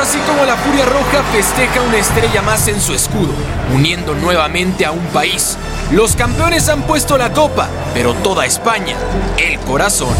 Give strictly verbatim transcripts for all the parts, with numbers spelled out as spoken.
Así como la Furia Roja festeja una estrella más en su escudo, uniendo nuevamente a un país. Los campeones han puesto la copa, pero toda España, el corazón.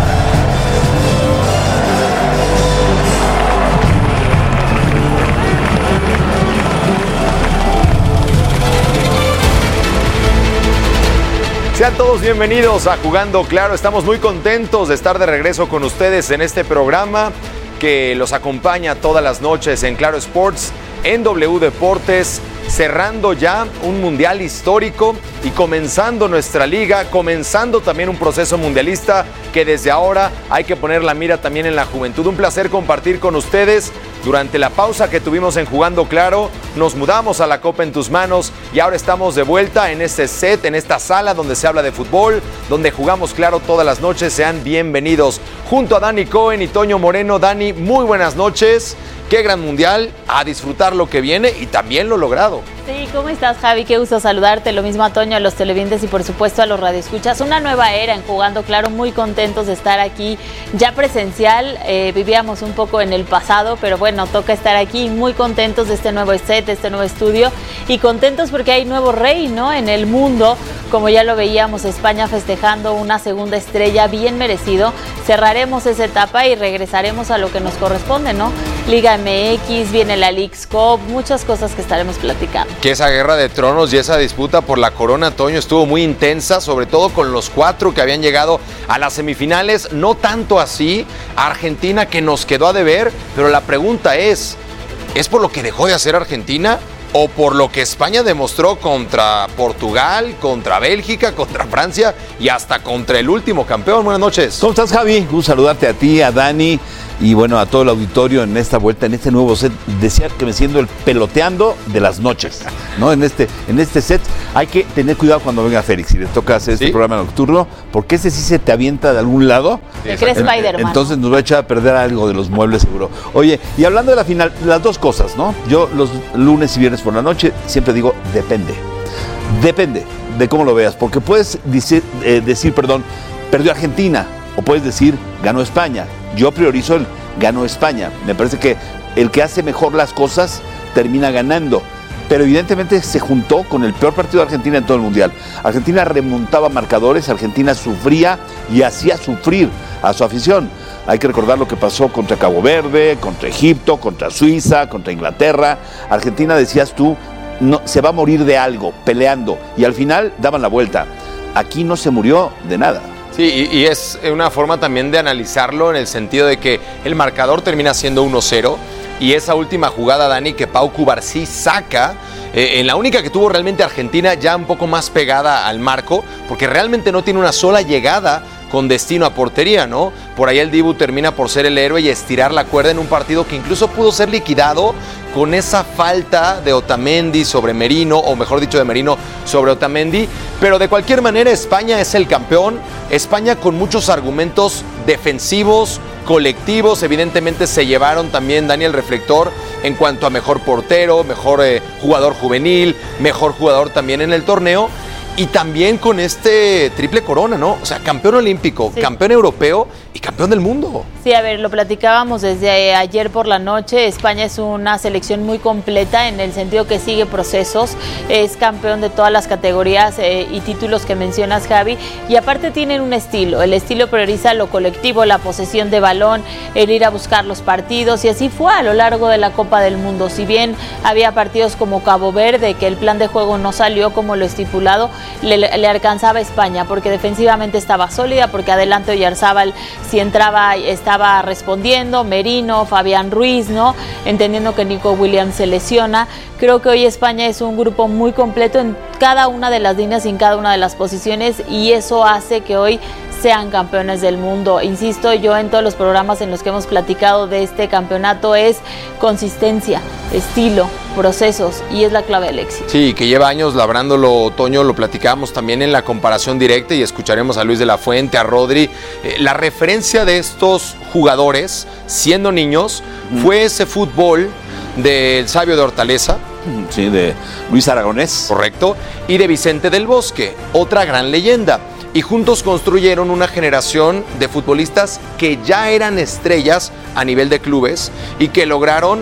Sean todos bienvenidos a Jugando Claro. Estamos muy contentos de estar de regreso con ustedes en este programa que los acompaña todas las noches en Claro Sports, en W Deportes, cerrando ya un mundial histórico y comenzando nuestra liga, comenzando también un proceso mundialista que desde ahora hay que poner la mira también en la juventud. Un placer compartir con ustedes. Durante la pausa que tuvimos en Jugando Claro, nos mudamos a la Copa en tus manos y ahora estamos de vuelta en este set, en esta sala donde se habla de fútbol, donde jugamos claro todas las noches. Sean bienvenidos. Junto a Dani Cohen y Toño Moreno. Dani, muy buenas noches. Qué gran mundial, a disfrutar lo que viene y también lo logrado. Sí, ¿cómo estás, Javi? Qué gusto saludarte. Lo mismo a Toño, a los televidentes y por supuesto a los radioescuchas. Una nueva era en Jugando Claro, muy contentos de estar aquí ya presencial. Eh, vivíamos un poco en el pasado, pero bueno, toca estar aquí muy contentos de este nuevo set, de este nuevo estudio y contentos porque hay nuevo rey, ¿no? En el mundo, como ya lo veíamos, España festejando una segunda estrella bien merecido. Cerraremos esa etapa y regresaremos a lo que nos corresponde, ¿no? Liga M X, viene la Leagues Cup, muchas cosas que estaremos platicando. Que esa guerra de tronos y esa disputa por la corona, Toño, estuvo muy intensa, sobre todo con los cuatro que habían llegado a las semifinales, no tanto así Argentina, que nos quedó a deber, pero la pregunta es, ¿es por lo que dejó de hacer Argentina o por lo que España demostró contra Portugal, contra Bélgica, contra Francia y hasta contra el último campeón? Buenas noches. ¿Cómo estás, Javi? Un saludarte a ti, a Dani y bueno, a todo el auditorio en esta vuelta, en este nuevo set. Decía que me siento el peloteando de las noches, ¿no? En este, en este set hay que tener cuidado cuando venga Félix, si le toca hacer este ¿Sí? programa nocturno, porque ese sí se te avienta de algún lado. ¿Te crees Spider-Man? Entonces nos va a echar a perder algo de los muebles seguro. Oye, y hablando de la final, las dos cosas, ¿no? Yo los lunes y viernes por la noche siempre digo, depende. Depende de cómo lo veas, porque puedes decir, eh, decir, perdón, perdió Argentina, o puedes decir, ganó España. Yo priorizo el ganó España. Me parece que el que hace mejor las cosas termina ganando. Pero evidentemente se juntó con el peor partido de Argentina en todo el Mundial. Argentina remontaba marcadores, Argentina sufría y hacía sufrir a su afición. Hay que recordar lo que pasó contra Cabo Verde, contra Egipto, contra Suiza, contra Inglaterra. Argentina, decías tú, no, se va a morir de algo, peleando. Y al final daban la vuelta. Aquí no se murió de nada. Sí, y, y es una forma también de analizarlo en el sentido de que el marcador termina siendo uno cero y esa última jugada, Dani, que Pau Cubarsí saca, eh, en la única que tuvo realmente Argentina ya un poco más pegada al marco, porque realmente no tiene una sola llegada con destino a portería, ¿no? Por ahí el Dibu termina por ser el héroe y estirar la cuerda en un partido que incluso pudo ser liquidado con esa falta de Otamendi sobre Merino, o mejor dicho, de Merino sobre Otamendi. Pero de cualquier manera, España es el campeón. España con muchos argumentos defensivos, colectivos. Evidentemente se llevaron también, Daniel, reflector en cuanto a mejor portero, mejor eh, jugador juvenil, mejor jugador también en el torneo. Y también con este triple corona, ¿no? O sea, campeón olímpico, sí. campeón europeo y campeón del mundo. Sí, a ver, lo platicábamos desde ayer por la noche. España es una selección muy completa en el sentido que sigue procesos. Es campeón de todas las categorías eh, y títulos que mencionas, Javi. Y aparte tienen un estilo. El estilo prioriza lo colectivo, la posesión de balón, el ir a buscar los partidos. Y así fue a lo largo de la Copa del Mundo. Si bien había partidos como Cabo Verde, que el plan de juego no salió como lo estipulado, Le, le alcanzaba a España porque defensivamente estaba sólida, porque adelante Oyarzábal si entraba estaba respondiendo, Merino, Fabián Ruiz, ¿no? Entendiendo que Nico Williams se lesiona. Creo que hoy España es un grupo muy completo en cada una de las líneas y en cada una de las posiciones y eso hace que hoy sean campeones del mundo. Insisto, yo en todos los programas en los que hemos platicado de este campeonato es consistencia, estilo, procesos y es la clave del éxito. Sí, que lleva años labrándolo, Toño, lo platicábamos también en la comparación directa y escucharemos a Luis de la Fuente, a Rodri. Eh, la referencia de estos jugadores, siendo niños, mm. fue ese fútbol del Sabio de Hortaleza. Sí, de Luis Aragonés. Correcto. Y de Vicente del Bosque, otra gran leyenda. Y juntos construyeron una generación de futbolistas que ya eran estrellas a nivel de clubes y que lograron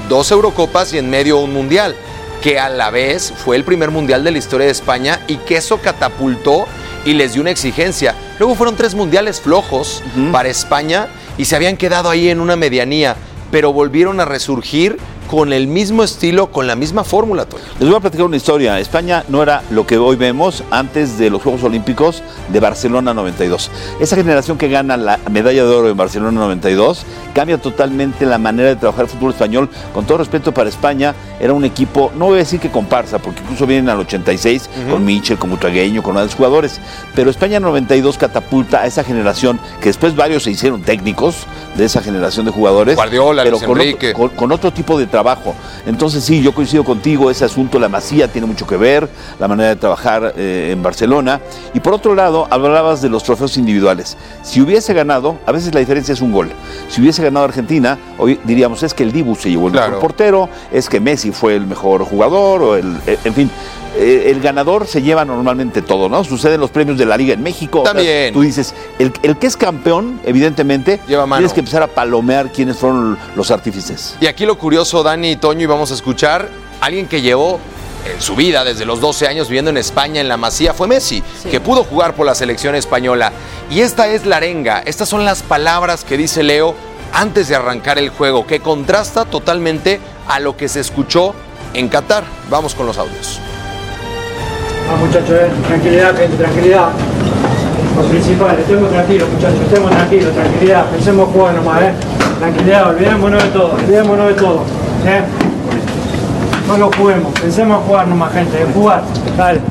dos Eurocopas y en medio un Mundial, que a la vez fue el primer Mundial de la historia de España y que eso catapultó y les dio una exigencia. Luego fueron tres mundiales flojos uh-huh. para España y se habían quedado ahí en una medianía, pero volvieron a resurgir con el mismo estilo, con la misma fórmula, Toño. Les voy a platicar una historia. España no era lo que hoy vemos antes de los Juegos Olímpicos de Barcelona noventa y dos. Esa generación que gana la medalla de oro en Barcelona noventa y dos cambia totalmente la manera de trabajar el fútbol español. Con todo respeto para España, era un equipo, no voy a decir que comparsa, porque incluso vienen al ochenta y seis uh-huh. con Michel, con Butragueño, con otros jugadores, pero España noventa y dos catapulta a esa generación, que después varios se hicieron técnicos de esa generación de jugadores. Guardiola, pero Luis con Enrique. Otro, con, con otro tipo de trabajo. Entonces sí, yo coincido contigo, ese asunto, la Masía tiene mucho que ver, la manera de trabajar eh, en Barcelona. Y por otro lado, hablabas de los trofeos individuales. Si hubiese ganado, a veces la diferencia es un gol. Si hubiese ganado Argentina, hoy diríamos es que el Dibu se llevó el claro. mejor portero, es que Messi fue el mejor jugador, o el, en fin. El ganador se lleva normalmente todo, ¿no? Sucede en los premios de la Liga en México. También. Tú dices, el, el que es campeón, evidentemente, lleva mano. Tienes que empezar a palomear quiénes fueron los artífices. Y aquí lo curioso, Dani y Toño, y vamos a escuchar, alguien que llevó en su vida desde los doce años viviendo en España, en la Masía, fue Messi, sí. que pudo jugar por la selección española. Y esta es la arenga, estas son las palabras que dice Leo antes de arrancar el juego, que contrasta totalmente a lo que se escuchó en Qatar. Vamos con los audios. Ah, muchachos, eh. tranquilidad, gente, tranquilidad. Lo principal, estemos tranquilos, muchachos, estemos tranquilos, tranquilidad, pensemos jugar nomás, eh. Tranquilidad, olvidémonos de todo, olvidémonos de todo, eh. No lo juguemos, pensemos jugar nomás, gente, en jugar, dale.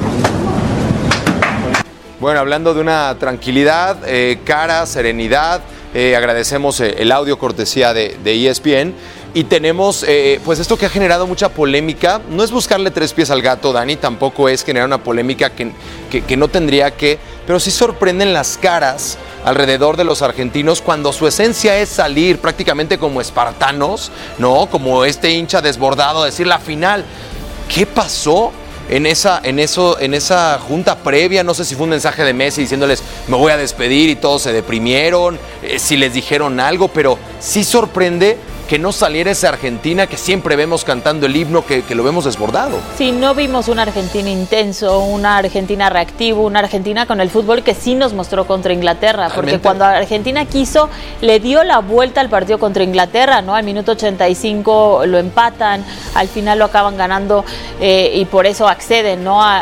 Bueno, hablando de una tranquilidad, eh, cara, serenidad, eh, agradecemos eh, el audio cortesía de, de E S P N. Y tenemos, eh, pues esto que ha generado mucha polémica, no es buscarle tres pies al gato, Dani, tampoco es generar una polémica que, que, que no tendría que, pero sí sorprenden las caras alrededor de los argentinos cuando su esencia es salir prácticamente como espartanos, ¿no? Como este hincha desbordado, decir la final. ¿Qué pasó en esa, en eso, en esa junta previa? No sé si fue un mensaje de Messi diciéndoles me voy a despedir y todos se deprimieron, eh, si les dijeron algo, pero sí sorprende que no saliera esa Argentina que siempre vemos cantando el himno, que, que lo vemos desbordado. Sí, no vimos una Argentina intenso, una Argentina reactivo, una Argentina con el fútbol que sí nos mostró contra Inglaterra, porque Realmente. cuando Argentina quiso, le dio la vuelta al partido contra Inglaterra, ¿no? Al minuto ochenta y cinco lo empatan, al final lo acaban ganando eh, y por eso acceden, ¿no? A,